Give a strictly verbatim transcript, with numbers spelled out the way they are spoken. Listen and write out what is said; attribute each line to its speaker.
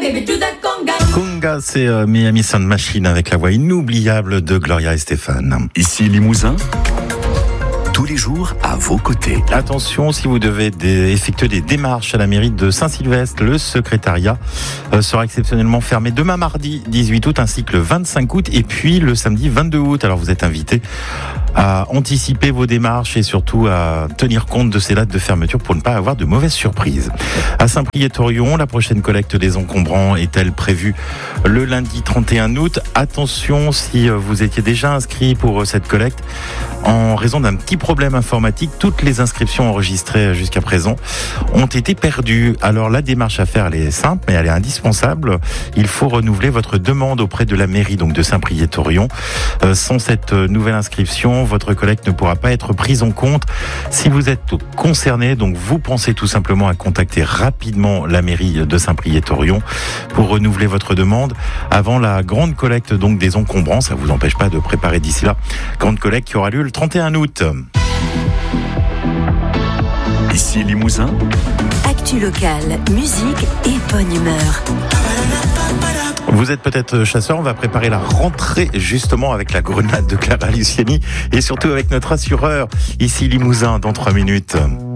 Speaker 1: baby to that conga.
Speaker 2: Conga, c'est euh, Miami Sound Machine avec la voix inoubliable de Gloria Estefan.
Speaker 3: Ici Limousin, tous les jours à vos côtés.
Speaker 2: Attention, si vous devez dé- effectuer des démarches à la mairie de Saint-Sylvestre, le secrétariat euh, sera exceptionnellement fermé demain mardi dix-huit août ainsi que le vingt-cinq août et puis le samedi vingt-deux août. Alors vous êtes invités à anticiper vos démarches et surtout à tenir compte de ces dates de fermeture pour ne pas avoir de mauvaises surprises. À Saint-Priest-Orion, la prochaine collecte des encombrants est-elle prévue le lundi trente et un août. Attention, si vous étiez déjà inscrit pour cette collecte, en raison d'un petit problème informatique, toutes les inscriptions enregistrées jusqu'à présent ont été perdues. Alors la démarche à faire, elle est simple, mais elle est indispensable. Il faut renouveler votre demande auprès de la mairie donc de Saint-Priest-Orion. Euh, sans cette nouvelle inscription, votre collecte ne pourra pas être prise en compte. Si vous êtes concerné, donc vous pensez tout simplement à contacter rapidement la mairie de Saint-Priest-Orion pour renouveler votre demande avant la grande collecte donc des encombrants. Ça vous empêche pas de préparer d'ici là grande collecte qui aura lieu le trente et un août.
Speaker 3: Ici Limousin,
Speaker 4: Actu locale, musique et bonne humeur.
Speaker 2: Vous êtes peut-être chasseur, on va préparer la rentrée justement avec la grenade de Clara Luciani et surtout avec notre assureur ici Limousin dans trois minutes.